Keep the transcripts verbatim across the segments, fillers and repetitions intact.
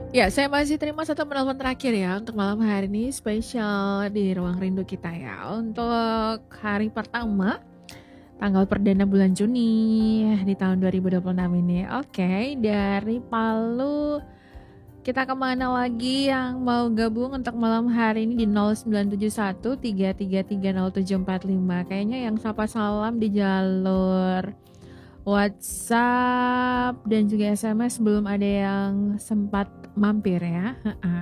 Ya, saya masih terima satu penelpon terakhir ya untuk malam hari ini spesial di ruang rindu kita ya. Untuk hari pertama, tanggal perdana bulan Juni di tahun dua ribu dua puluh enam ini. Oke, dari Palu kita kemana lagi yang mau gabung untuk malam hari ini di nol sembilan tujuh satu tiga tiga tiga nol tujuh empat lima. Kayaknya yang sapa salam di jalur WhatsApp dan juga S M S belum ada yang sempat mampir ya.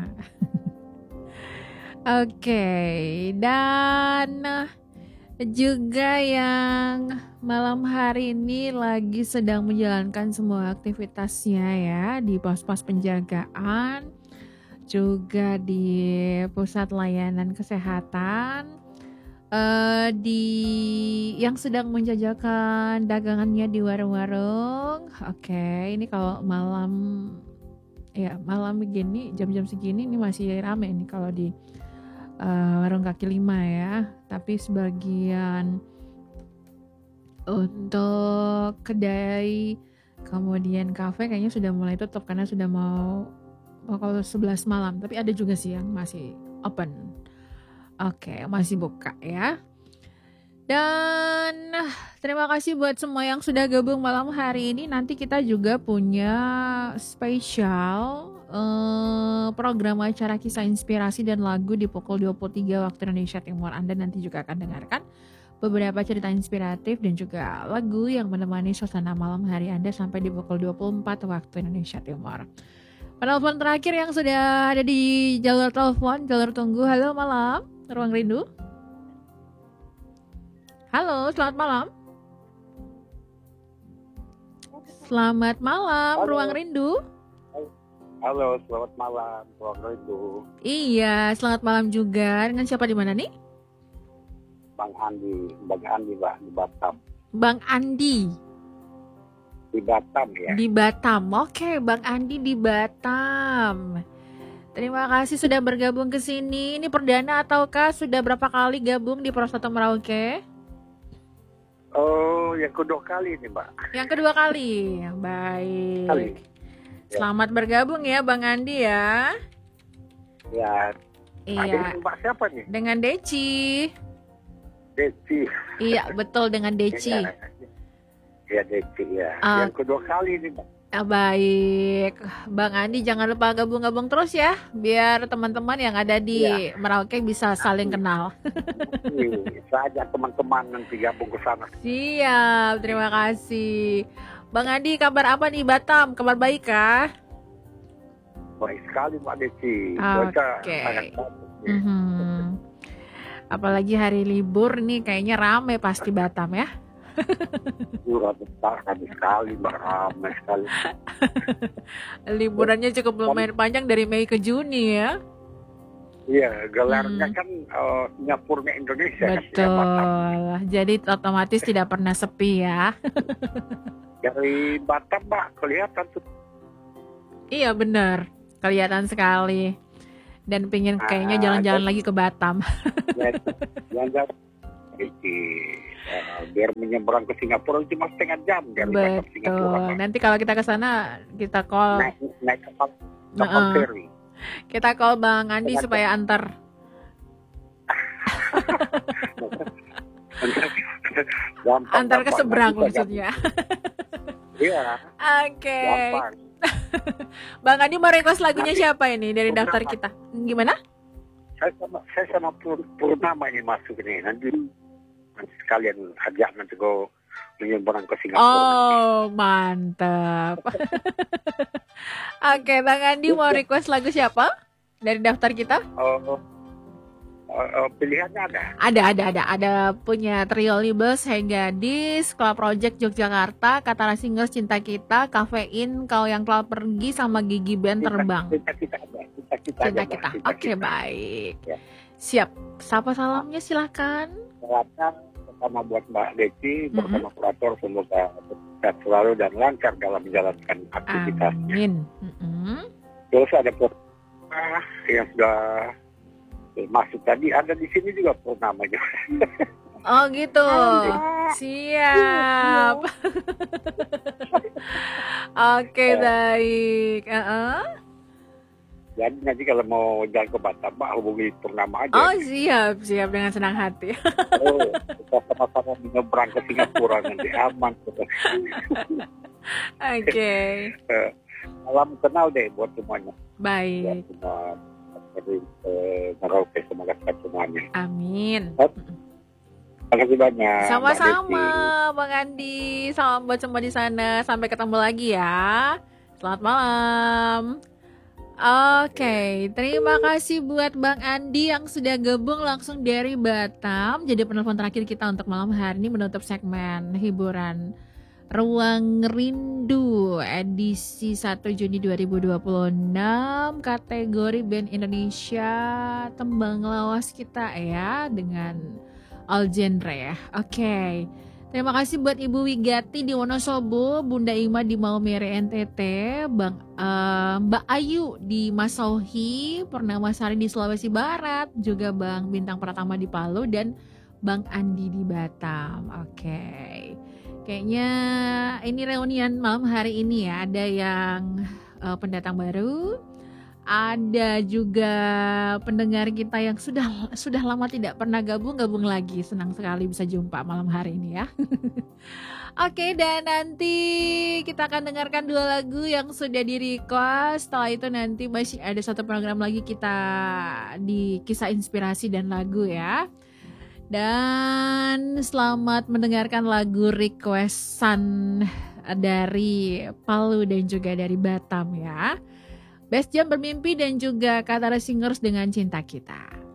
Oke, dan juga yang malam hari ini lagi sedang menjalankan semua aktivitasnya ya di pos-pos penjagaan, juga di pusat layanan kesehatan, uh, di yang sedang menjajakan dagangannya di warung-warung. Oke, ini kalau malam ya malam begini jam-jam segini ini masih rame nih kalau di uh, warung kaki lima ya. Tapi sebagian untuk kedai kemudian kafe kayaknya sudah mulai tutup karena sudah mau pukul sebelas malam. Tapi ada juga sih yang masih open. Oke, masih buka ya. Dan terima kasih buat semua yang sudah gabung malam hari ini. Nanti kita juga punya spesial uh, program acara kisah inspirasi dan lagu di pukul dua puluh tiga waktu Indonesia Timur. Anda nanti juga akan dengarkan beberapa cerita inspiratif dan juga lagu yang menemani suasana malam hari Anda sampai di pukul dua puluh empat waktu Indonesia Timur. Penelpon terakhir yang sudah ada di jalur telepon, jalur tunggu. Halo malam, Ruang Rindu. Halo, selamat malam. Selamat malam, Halo. Ruang Rindu. Halo, selamat malam, Ruang Rindu. Iya, selamat malam juga. Dengan siapa di mana nih? Bang Andi, Bang Andi, Mbak, di Batam. Bang Andi. Di Batam ya. Di Batam, oke, Bang Andi di Batam. Terima kasih sudah bergabung ke sini. Ini perdana ataukah sudah berapa kali gabung di Pros satu Merauke? Oh, yang kedua kali ini, Mbak. Yang kedua kali, baik. Kali. Ya. Selamat bergabung ya, Bang Andi ya. Ya. Iya. Mbak siapa nih? Dengan Deci. Deci. Iya, betul dengan Deci. Iya, Deci ya. Uh, yang kedua kali ini, Mbak. Ah, baik, Bang Andi jangan lupa gabung-gabung terus ya, biar teman-teman yang ada di ya. Merauke bisa saling kenal. Bisa aja teman-teman nanti gabung ke sana. Siap, terima kasih. Bang Andi, kabar apa nih Batam? Kabar baik kah? Baik sekali Mbak Deci. Oke. Okay. Mm-hmm. Apalagi hari libur nih, kayaknya rame pasti Batam ya. Liburan besar sekali, Mbak, ramai sekali. Liburannya cukup lumayan panjang dari Mei ke Juni ya. Iya, gelarnya hmm. kan uh, Singapura Indonesia. Betul. Kan, jadi otomatis tidak pernah sepi ya. Dari Batam, Mbak, kelihatan tuh. Iya benar, kelihatan sekali. Dan pingin kayaknya jalan-jalan ah, lagi ke Batam. Jalan-jalan. Uh, biar menyeberang ke Singapura cuma setengah jam dari Batam Singapura. Nanti kalau kita ke sana kita call naik, naik kapal, kapal uh, ferry. Kita call Bang Andi Dengan supaya antar. Antar ke seberang maksudnya. Iya. Oke. Bang Andi mau request lagunya nanti, siapa ini dari Purnama. Daftar kita? Gimana? Saya sama saya sama Purnama ini masuk ini nanti. Sekalian ajak nanti go menyeberang ke Singapura. Oh, nanti. Mantap. Oke, Bang Andi mau request lagu siapa dari daftar kita? Oh, oh, oh, pilihannya ada. Ada, ada, ada. Ada punya Trio Libels, Hey Gadis, Club Project Yogyakarta, Katara Singles Cinta Kita, Kafein, Kau Yang Telah Pergi, sama Gigi Band Terbang. Cinta kita ada. Cinta kita. Cinta kita. Oke, okay, baik. Ya. Siap. Sapa salamnya silakan. Silakan. Sama buat Mbak Deci bersama mm-hmm. kurator, semoga sehat selalu dan lancar dalam menjalankan aktivitasnya. Amin. Mm-hmm. Terus ada Purnama yang sudah masuk tadi, ada di sini juga Purnama juga. Oh gitu. Siap. Oke, okay, baik. Uh-uh. Jadi nanti kalau mau jalan ke Batam, Mbak hubungi Purnama aja. Oh siap, siap dengan senang hati. Oh, kita sama-sama menyeberang ke Singapura nanti aman. Oke. Okay. Uh, salam kenal deh buat semuanya. Baik. Buat semua dari uh, Merauke, semoga sehat semuanya. Amin. Terima kasih banyak. Sama-sama, Bang Andi. Salam buat semua di sana. Sampai ketemu lagi ya. Selamat malam. Oke, okay, terima kasih buat Bang Andi yang sudah gabung langsung dari Batam. Jadi penelpon terakhir kita untuk malam hari ini menutup segmen hiburan Ruang Rindu edisi satu Juni dua ribu dua puluh enam, kategori band Indonesia tembang lawas kita ya, dengan all genre ya. Oke. Okay. Terima kasih buat Ibu Wigati di Wonosobo, Bunda Ima di Maumere N T T, Bang uh, Mbak Ayu di Masauhi, Purnamasari di Sulawesi Barat, juga Bang Bintang Pratama di Palu, dan Bang Andi di Batam. Oke. Okay. Kayaknya ini reunian malam hari ini ya. Ada yang uh, pendatang baru, ada juga pendengar kita yang sudah sudah lama tidak pernah gabung-gabung lagi. Senang sekali bisa jumpa malam hari ini ya. Oke, dan nanti kita akan dengarkan dua lagu yang sudah di-request. Setelah itu nanti masih ada satu program lagi kita di Kisah Inspirasi dan Lagu ya. Dan selamat mendengarkan lagu requestan dari Palu dan juga dari Batam ya. Best Jam Bermimpi dan juga Katara Singers dengan Cinta Kita.